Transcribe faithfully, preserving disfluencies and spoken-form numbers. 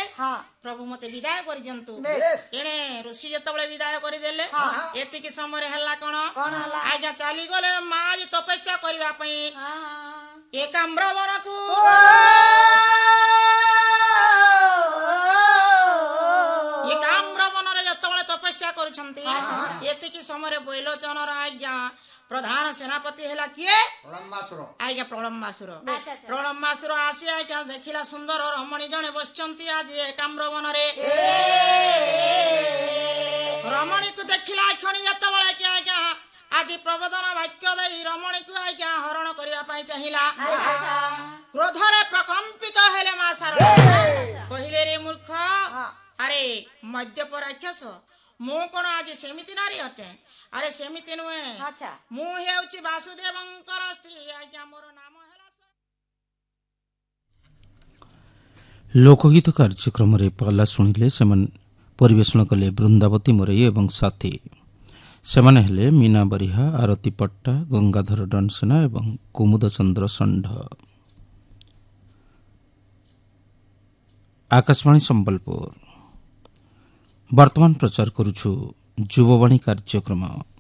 प्रभु मते विदाय कर दियंतु एणे ऋषि जतबळे विदाय कर देले एतिकी समय हल्ला कोन आज्ञा चाली गले माज तपस्या करबा पई एकाम्र वनकु एकाम्र वनरे जतबळे तपस्या करूछंती एतिकी समय बैलोचनर आज्ञा प्रधान सेनापति हेला किए आज्ञा प्रलम्बासुर प्रलम्बासुर आसी आज्ञा देखिला सुंदर रमणी जने बसचंती आज एकाम्र वनरे रमणी को देखिला क्षणी जतबळे कि आज्ञा आज प्रबोधन वाक्य दे रमणी को आज्ञा हरण करिया पई चाहिला क्रोधरे प्रकंपित हेले मा सारा कहिले रे मूर्ख अरे मद्यप राक्षस मु कोन आज सेमिति नारी अटे अरे सेमिति नुहे मु हेउची वासुदेवंकर स्त्री आज्ञा मोर नाम हेला लोकगीत कार्यक्रम रे पहला सुनिले सेमन परिवेषण कले बृंदावती मोरई एवं साथी सेमाने हेले मीना बरिहा आरती पट्टा गंगाधर डनसेना एवं कुमुद चंद्र षंढ। आकाशवाणी संबलपुर वर्तमान प्रचार करुछु युववाणी कार्यक्रम।